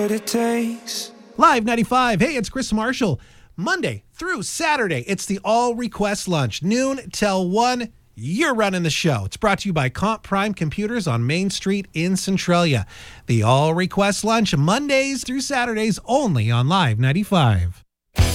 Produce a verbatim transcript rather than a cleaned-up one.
what it takes. Live ninety-five. Hey, it's Chris Marshall. Monday through Saturday, it's the All Request Lunch, noon till one. You're running the show. It's brought to you by Comp Prime Computers on Main Street in Centralia. The All Request Lunch, Mondays through Saturdays, only on Live ninety-five.